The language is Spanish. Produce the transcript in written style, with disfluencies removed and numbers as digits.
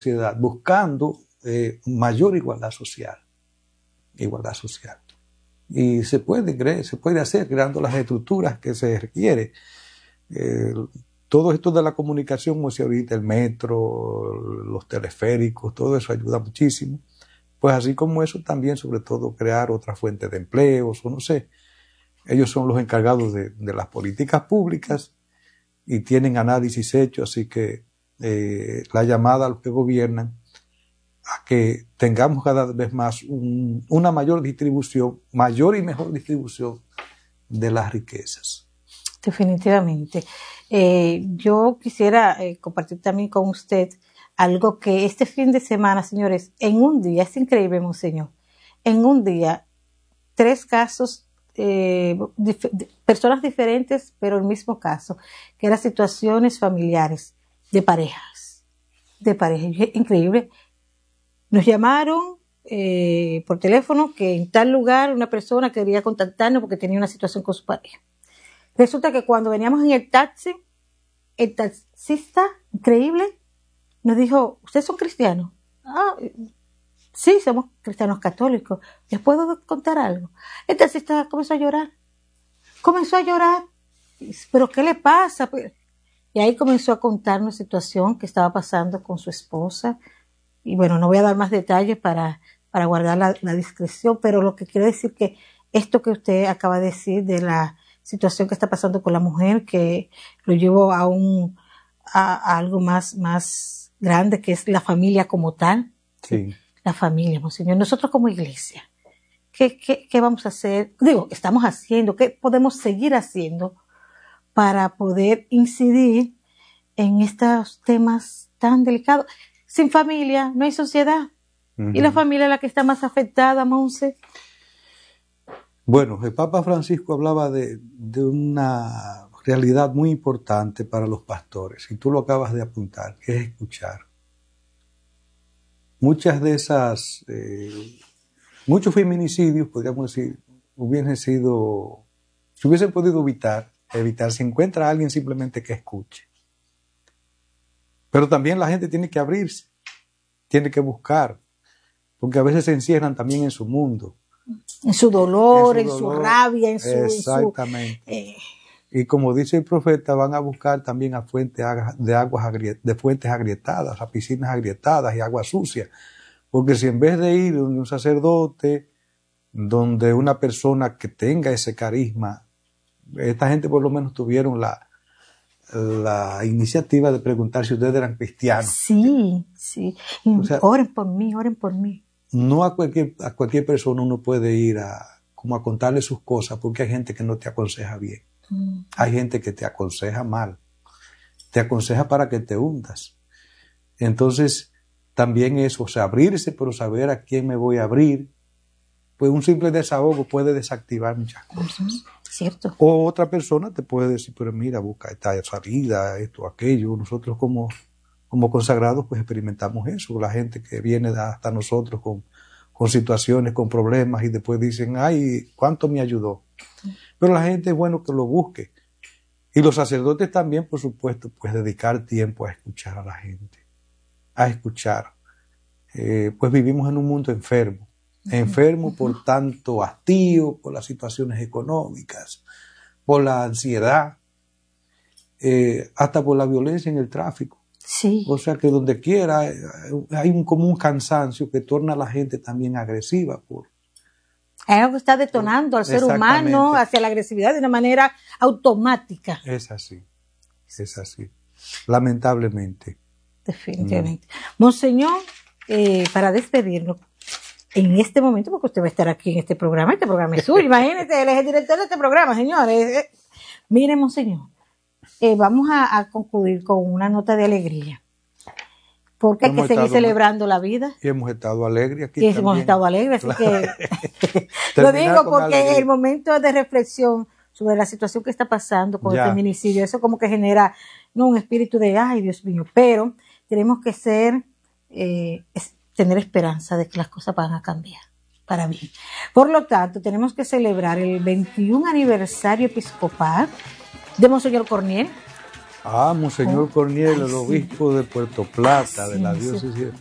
sociedad buscando mayor igualdad social. Y se puede hacer creando las estructuras que se requiere. Todo esto de la comunicación, como decía ahorita, el metro, los teleféricos, todo eso ayuda muchísimo. Pues así como eso también, sobre todo, crear otras fuentes de empleos, o no sé. Ellos son los encargados de las políticas públicas y tienen análisis hecho, así que la llamada a los que gobiernan a que tengamos cada vez más una mayor y mejor distribución de las riquezas. Definitivamente. Yo quisiera compartir también con usted algo que este fin de semana, señores, en un día, es increíble, monseñor, en un día, 3 casos, personas diferentes, pero el mismo caso, que eran situaciones familiares de parejas. Increíble. Nos llamaron por teléfono que en tal lugar una persona quería contactarnos porque tenía una situación con su pareja. Resulta que cuando veníamos en el taxi, el taxista, increíble, nos dijo, ¿ustedes son cristianos? Ah, sí, somos cristianos católicos. ¿Les puedo contar algo? El taxista comenzó a llorar. ¿Pero qué le pasa? Y ahí comenzó a contar una situación que estaba pasando con su esposa. Y bueno, no voy a dar más detalles para guardar la discreción, pero lo que quiero decir que esto que usted acaba de decir de la situación que está pasando con la mujer, que lo llevo a algo más grande, que es la familia como tal. Sí. La familia, monseñor. Nosotros como iglesia, ¿qué vamos a hacer? Estamos haciendo, ¿qué podemos seguir haciendo para poder incidir en estos temas tan delicados? Sin familia no hay sociedad. Uh-huh. ¿Y la familia es la que está más afectada, Monse? Bueno, el Papa Francisco hablaba de una realidad muy importante para los pastores, y tú lo acabas de apuntar, que es escuchar. Muchas de esas, muchos feminicidios, podríamos decir, si hubiesen podido evitar, se encuentra alguien simplemente que escuche. Pero también la gente tiene que abrirse, tiene que buscar, porque a veces se encierran también en su mundo. En su dolor, en su rabia, Exactamente. Y como dice el profeta, van a buscar también a fuentes agrietadas, a piscinas agrietadas y agua sucia. Porque si en vez de ir donde un sacerdote, donde una persona que tenga ese carisma, esta gente por lo menos tuvieron la iniciativa de preguntar si ustedes eran cristianos. Sí. O sea, oren por mí. No a cualquier persona uno puede ir a contarle sus cosas, porque hay gente que no te aconseja bien. Hay gente que te aconseja mal. Te aconseja para que te hundas. Entonces, también eso, o sea, abrirse, pero saber a quién me voy a abrir. Pues un simple desahogo puede desactivar muchas cosas. Cierto. O otra persona te puede decir, pero mira, busca esta salida, esto, aquello. Nosotros como consagrados, pues experimentamos eso. La gente que viene hasta nosotros con situaciones, con problemas, y después dicen, ay, ¿cuánto me ayudó? Pero la gente es bueno que lo busque. Y los sacerdotes también, por supuesto, pues dedicar tiempo a escuchar a la gente. A escuchar. Pues vivimos en un mundo enfermo. Enfermo por tanto hastío, por las situaciones económicas, por la ansiedad, hasta por la violencia en el tráfico. Sí. O sea que donde quiera hay como un cansancio que torna a la gente también agresiva. Es algo que está detonando al ser humano hacia la agresividad de una manera automática. Es así. Lamentablemente. Definitivamente. Monseñor, para despedirnos, en este momento, porque usted va a estar aquí en este programa es suyo, imagínese, él es el director de este programa, señores. Mire, monseñor, vamos a concluir con una nota de alegría, porque hay que seguir celebrando la vida. Y hemos estado alegres aquí también. Hemos estado alegres, así que lo digo porque el momento de reflexión sobre la situación que está pasando con el feminicidio, eso como que genera un espíritu de, ay, Dios mío, pero tenemos que tener esperanza de que las cosas van a cambiar para bien. Por lo tanto, tenemos que celebrar el 21 aniversario episcopal de Monseñor Corniel, Monseñor Corniel, el sí. obispo de Puerto Plata, de la Sí, diócesis.